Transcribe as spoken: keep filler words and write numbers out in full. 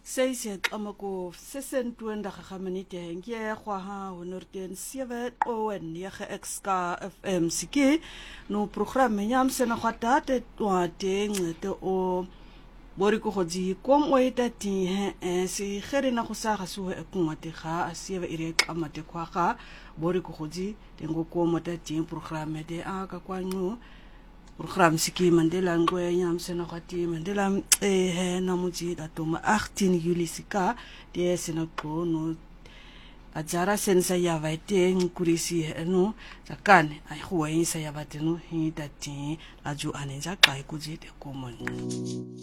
Seisje Amako sesentwintig minute en jy gwa honderd sewe komma nege X K F M siki no program nyamse na khatate twate ngete o bori ko godzi kom o etati he si khere na go sa ga so e kwate ga a sewe ire qamate kwa ga bori ko godzi tengo ko motati program de a ka kwanyo program siki mandela ngwe nyamse na khati mandela eh he na muji da toma achttien Juli sika de sena ko no ajara sensa ya vaite nkurisi no zakane ai huwa insa ya vateno hi dati aju anenja kai kuji de komon